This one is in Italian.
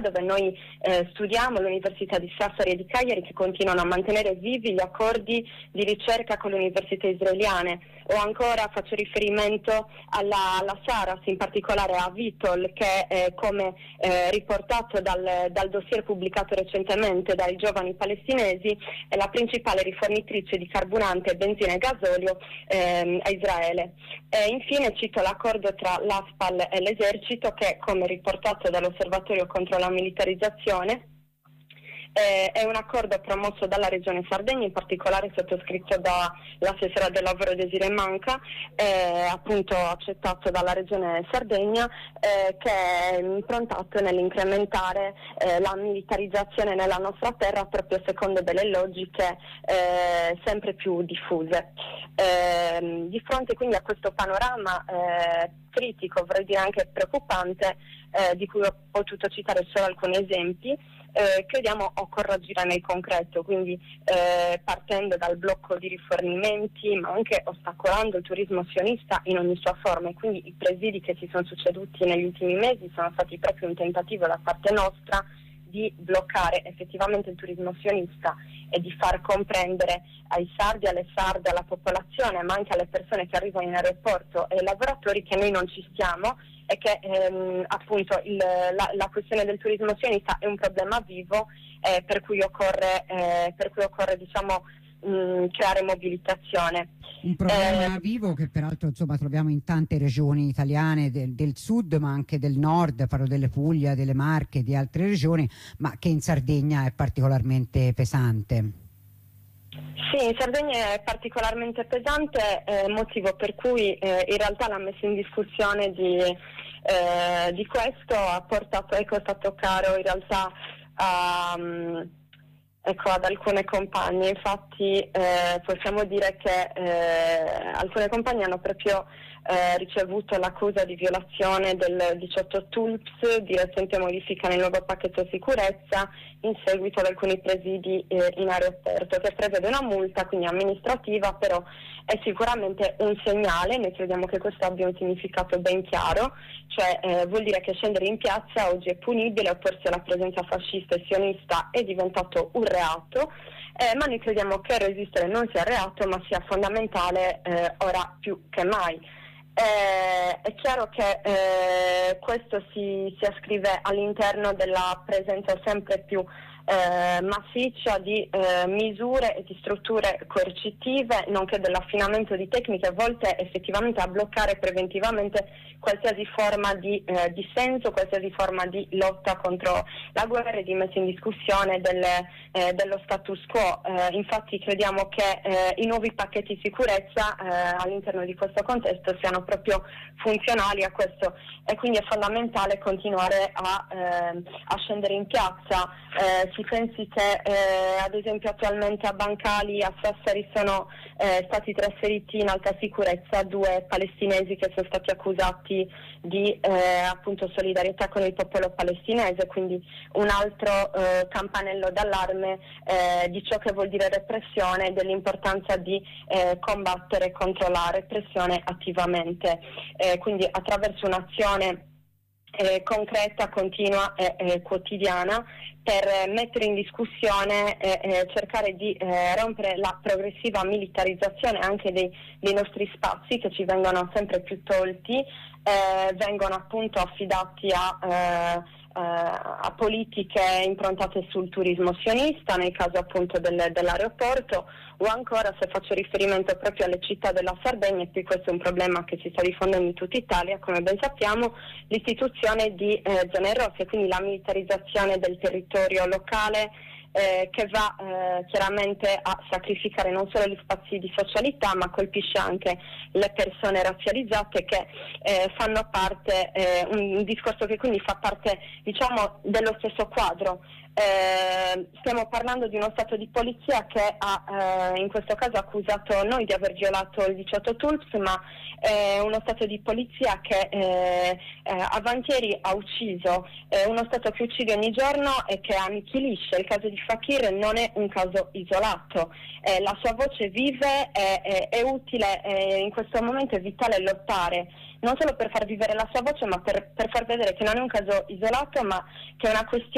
dove noi studiamo, l'Università di Sassari e di Cagliari, che continuano a mantenere vivi gli accordi di ricerca con le università israeliane. O ancora faccio riferimento alla Saras, in particolare a Vitol, che come riportato dal dossier pubblicato recentemente dai giovani palestinesi è la principale rifornitrice di carburante, benzina e gasolio a Israele. Infine cito l'accordo tra l'ASPAL e l'esercito che, come riportato dall'Osservatorio contro la militarizzazione, è un accordo promosso dalla Regione Sardegna, in particolare sottoscritto dall'assessore del lavoro Desiree Manca, appunto accettato dalla Regione Sardegna, che è improntato nell'incrementare la militarizzazione nella nostra terra proprio secondo delle logiche sempre più diffuse. Di fronte quindi a questo panorama critico, vorrei dire anche preoccupante, di cui ho potuto citare solo alcuni esempi, crediamo occorra agire nel concreto, quindi partendo dal blocco di rifornimenti, ma anche ostacolando il turismo sionista in ogni sua forma. E quindi i presidi che si sono succeduti negli ultimi mesi sono stati proprio un tentativo da parte nostra di bloccare effettivamente il turismo sionista e di far comprendere ai sardi, alle sarde, alla popolazione, ma anche alle persone che arrivano in aeroporto e ai lavoratori che noi non ci stiamo e che appunto la questione del turismo sionista è un problema vivo per cui occorre diciamo creare mobilitazione. Un problema vivo che peraltro insomma troviamo in tante regioni italiane del sud, ma anche del nord, parlo delle Puglia, delle Marche, di altre regioni, ma che in Sardegna è particolarmente pesante. Sì, in Sardegna è particolarmente pesante, motivo per cui in realtà la messa in discussione di questo ha portato, è stato caro in realtà ad alcune compagne. Infatti possiamo dire che alcune compagne hanno proprio ricevuto l'accusa di violazione del 18 TULPS, di recente modifica nel nuovo pacchetto sicurezza, in seguito ad alcuni presidi in aeroporto, che prevede una multa quindi amministrativa, però è sicuramente un segnale. Noi crediamo che questo abbia un significato ben chiaro, cioè vuol dire che scendere in piazza oggi è punibile, opporsi alla presenza fascista e sionista è diventato un reato, ma noi crediamo che resistere non sia reato, ma sia fondamentale ora più che mai. È chiaro che questo si ascrive all'interno della presenza sempre più massiccia di misure e di strutture coercitive, nonché dell'affinamento di tecniche volte effettivamente a bloccare preventivamente qualsiasi forma di dissenso, qualsiasi forma di lotta contro la guerra e di messa in discussione dello status quo. Infatti crediamo che i nuovi pacchetti di sicurezza all'interno di questo contesto siano proprio funzionali a questo, e quindi è fondamentale continuare a scendere in piazza. Si pensi che ad esempio attualmente a Bancali, a Sassari, sono stati trasferiti in alta sicurezza 2 palestinesi che sono stati accusati di appunto solidarietà con il popolo palestinese, quindi un altro campanello d'allarme di ciò che vuol dire repressione e dell'importanza di combattere contro la repressione attivamente, quindi attraverso un'azione concreta, continua e quotidiana, per mettere in discussione e cercare di rompere la progressiva militarizzazione anche dei nostri spazi, che ci vengono sempre più tolti, vengono appunto affidati a politiche improntate sul turismo sionista, nel caso appunto dell'aeroporto, o ancora, se faccio riferimento proprio alle città della Sardegna, e qui questo è un problema che si sta diffondendo in tutta Italia, come ben sappiamo, l'istituzione di zone rosse, quindi la militarizzazione del territorio locale, che va chiaramente a sacrificare non solo gli spazi di socialità, ma colpisce anche le persone razzializzate che fanno parte, un discorso che quindi fa parte, diciamo, dello stesso quadro. Stiamo parlando di uno stato di polizia che ha in questo caso accusato noi di aver violato il 18 TULPS, ma uno stato di polizia che avantieri ha ucciso, uno stato che uccide ogni giorno e che annichilisce. Il caso di Fakir non è un caso isolato, la sua voce vive, è utile, in questo momento è vitale lottare non solo per far vivere la sua voce, ma per far vedere che non è un caso isolato, ma che è una questione